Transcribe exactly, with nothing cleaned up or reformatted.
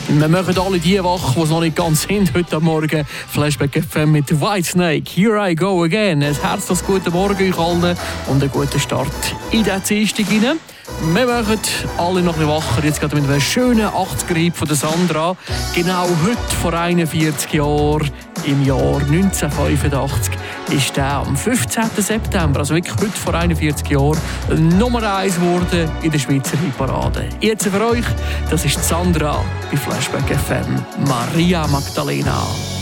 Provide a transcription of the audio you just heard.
Wir machen alle die wach, die es noch nicht ganz sind heute Morgen. Flashback F M mit Whitesnake. Here I go again. Ein herzliches guten Morgen euch allen und einen guten Start in den Dienstag rein. Wir machen alle noch ein bisschen wacher. Jetzt gerade mit einem schönen achtziger-Hit von der Sandra. Genau heute vor einundvierzig Jahren, im Jahr neunzehnhundertfünfundachtzig, ist der am fünfzehnten September, also wirklich heute vor einundvierzig Jahren, Nummer eins geworden in der Schweizer Hitparade. Jetzt für euch, das ist Sandra bei Flashback F M. Maria Magdalena.